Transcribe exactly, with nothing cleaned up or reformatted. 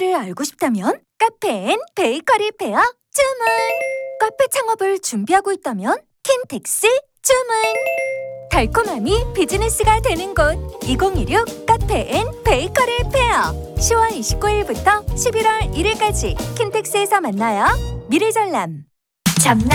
카페를 알고 싶다면 카페 앤 베이커리 페어 주문! 카페 창업을 준비하고 있다면 킨텍스 주문! 달콤함이 비즈니스가 되는 곳 이천이십육 카페 앤 베이커리 페어 시월 이십구일부터 십일월 일일까지 킨텍스에서 만나요. 미래전람 참나